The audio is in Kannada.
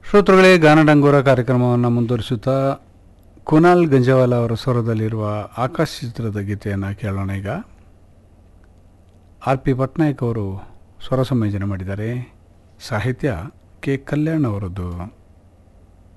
ಶ್ರೋತೃಗಳೇ, ಗಾನಡಂಗೂರ ಕಾರ್ಯಕ್ರಮವನ್ನು ಮುಂದುವರಿಸುತ್ತಾ ಕುನಾಲ್ ಗಂಜವಾಲ ಅವರ ಸ್ವರದಲ್ಲಿರುವ ಆಕಾಶ ಚಿತ್ರದ ಗೀತೆಯನ್ನು ಕೇಳೋಣ. ಈಗ ಆರ್ ಪಿ ಪಟ್ನಾಯಕ್ ಅವರು ಸ್ವರ ಸಂಯೋಜನೆ ಮಾಡಿದ್ದಾರೆ. ಸಾಹಿತ್ಯ ಕೆ ಕಲ್ಯಾಣ್ ಅವರದ್ದು.